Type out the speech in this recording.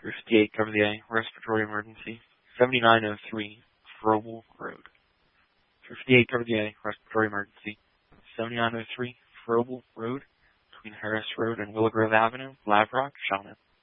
58, cover the A, respiratory emergency. 7903, Froebel Road. 58, cover the A, respiratory emergency. 7903, Froebel Road, between Harris Road and Willow Grove Avenue, Lavrock, Shauna.